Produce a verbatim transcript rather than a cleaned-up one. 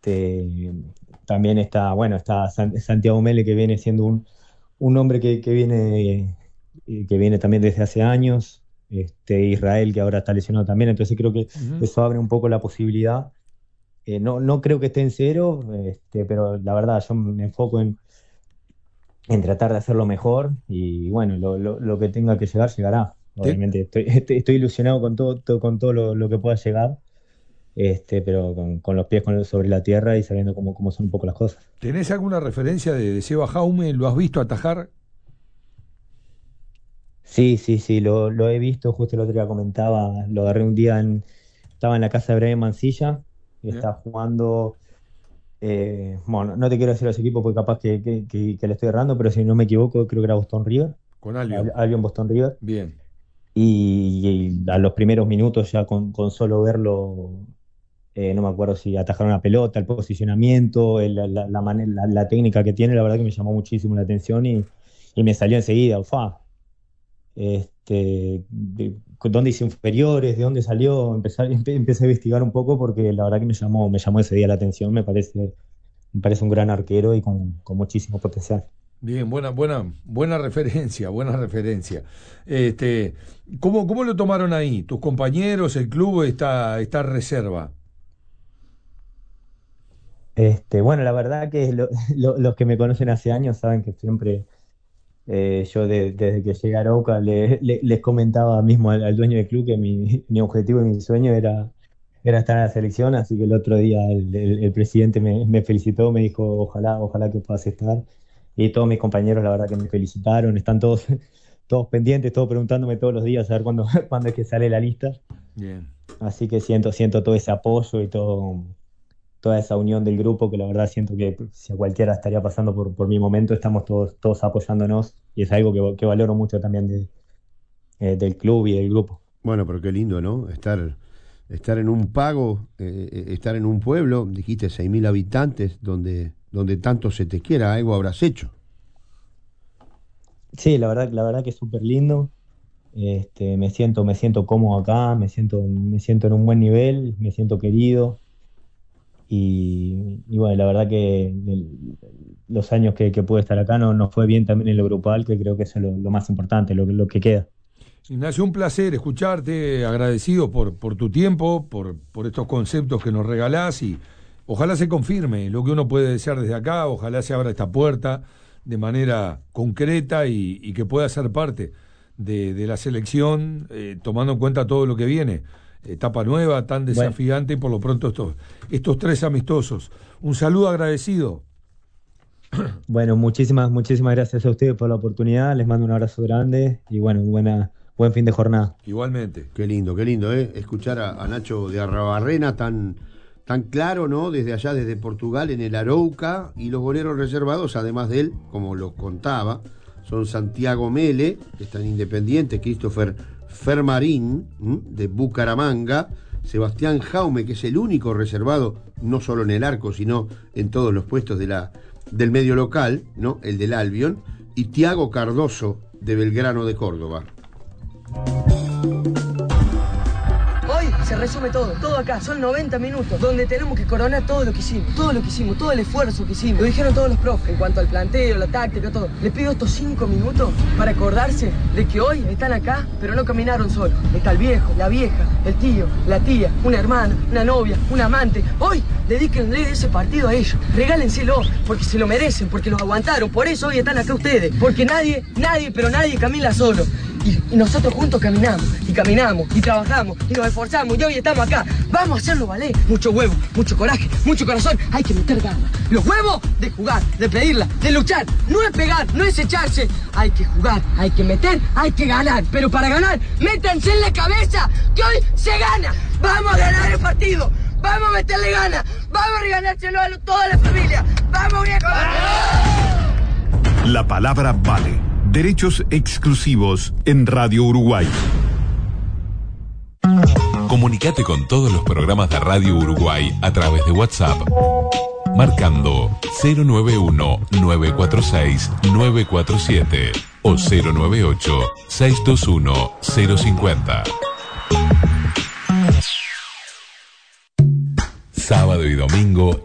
Este, también está, bueno, está San- Santiago Mele, que viene siendo un, un hombre que, que viene, eh, que viene también desde hace años. Este, Israel, que ahora está lesionado también. Entonces creo que Ujú. eso abre un poco la posibilidad. Eh, no, no creo que esté en cero, este, pero la verdad yo me enfoco en, en tratar de hacerlo mejor y bueno, lo, lo- lo que tenga que llegar, llegará. Te- Obviamente estoy, estoy, estoy ilusionado con todo, todo- con todo lo, lo que pueda llegar, este, pero con, con los pies con- sobre la tierra y sabiendo cómo, cómo son un poco las cosas. ¿Tenés alguna referencia de, de Seba Jaume? ¿Lo has visto atajar? Sí, sí, sí, lo, lo he visto, justo el otro día comentaba, lo agarré un día en, estaba en la casa de Brian Mancilla y Bien. estaba jugando, eh, bueno, no te quiero decir los equipos porque capaz que, que, que- que le estoy errando, pero si no me equivoco creo que era Boston River, Con Al- Albion. Albion Boston River. Bien. Y, y a los primeros minutos ya con, con solo verlo, eh, no me acuerdo si atajar una pelota, el posicionamiento, el- la, la, la mane- la- la técnica que tiene, la verdad que me llamó muchísimo la atención y, y me salió enseguida, fa, este, de- dónde hice inferiores, de dónde salió, empecé, empe- empecé a investigar un poco porque la verdad que me llamó, me llamó ese día la atención, me parece, me parece un gran arquero y con, con muchísimo potencial. Bien, buena, buena, buena referencia, buena referencia. Este, ¿cómo, cómo lo tomaron ahí? ¿Tus compañeros, el club, esta, esta reserva? Este, bueno, la verdad que lo- lo- los que me conocen hace años saben que siempre Eh, yo de- desde que llegué a Arauca le- le- les comentaba mismo al, al dueño del club que mi, mi objetivo y mi sueño era, era estar en la selección, así que el otro día el, el- el presidente me, me felicitó, me dijo ojalá, ojalá que puedas estar. Y todos mis compañeros la verdad que me felicitaron, están todos, todos pendientes, todos preguntándome todos los días a ver cuándo, cuándo es que sale la lista. Bien. Así que siento, siento todo ese apoyo y todo, toda esa unión del grupo que la verdad siento que si a cualquiera estaría pasando por, por mi momento, estamos todos, todos apoyándonos y es algo que, que valoro mucho también de, eh, del club y del grupo. Bueno, pero qué lindo, ¿no? Estar, estar en un pago, eh, eh, estar en un pueblo, dijiste seis mil habitantes, donde, donde tanto se te quiera, algo habrás hecho. Sí, la verdad, la verdad que es súper lindo. Este, me siento, me siento cómodo acá, me siento, me siento en un buen nivel, me siento querido y, y bueno, la verdad que el- los años que, que pude estar acá no, nos fue bien también en lo grupal, que creo que eso es lo, lo más importante, lo, lo que queda. Ignacio, un placer escucharte, agradecido por, por tu tiempo, por, por estos conceptos que nos regalás y ojalá se confirme lo que uno puede desear desde acá, ojalá se abra esta puerta de manera concreta y, y que pueda ser parte de, de la selección, eh, tomando en cuenta todo lo que viene. Etapa nueva, tan Bueno, desafiante y por lo pronto estos, estos tres amistosos. Un saludo agradecido. Bueno, muchísimas, muchísimas gracias a ustedes por la oportunidad. Les mando un abrazo grande y bueno, buena, buen fin de jornada. Igualmente. Qué lindo, qué lindo, ¿eh? Escuchar a, a Nacho de Arrabarrena tan, tan claro, ¿no? Desde allá, desde Portugal, en el Arauca, y los goleros reservados, además de él, como los contaba, son Santiago Mele, que está en Independiente, Christopher Fermarín, ¿m? De Bucaramanga, Sebastián Jaume, que es el único reservado, no solo en el arco, sino en todos los puestos de la, del medio local, ¿no? El del Albion, y Tiago Cardoso, de Belgrano de Córdoba. Hoy se resume todo, todo acá, son noventa minutos, donde tenemos que coronar todo lo que hicimos, todo lo que hicimos, todo el esfuerzo que hicimos. Lo dijeron todos los profes, en cuanto al planteo, la táctica, todo. Les pido estos cinco minutos para acordarse de que hoy están acá, pero no caminaron solos. Está el viejo, la vieja, el tío, la tía, una hermana, una novia, un amante. Hoy dedíquenle ese partido a ellos, regálenselo, porque se lo merecen, porque los aguantaron, por eso hoy están acá ustedes. Porque nadie, nadie, pero nadie camina solo. Y, y nosotros juntos caminamos, y caminamos, y trabajamos, y nos esforzamos, y hoy estamos acá. Vamos a hacerlo valer. Mucho huevo, mucho coraje, mucho corazón. Hay que meter ganas. Los huevos de jugar, de pedirla, de luchar. No es pegar, no es echarse. Hay que jugar, hay que meter, hay que ganar. Pero para ganar, métanse en la cabeza que hoy se gana. Vamos a ganar el partido. Vamos a meterle ganas. Vamos a regalárselo a toda la familia. Vamos, viejo. La palabra vale. Derechos exclusivos en Radio Uruguay. Comunicate con todos los programas de Radio Uruguay a través de WhatsApp, marcando cero nueve uno, nueve cuatro seis, nueve cuatro siete o cero nueve ocho, seis dos uno, cero cinco cero. Sábado y domingo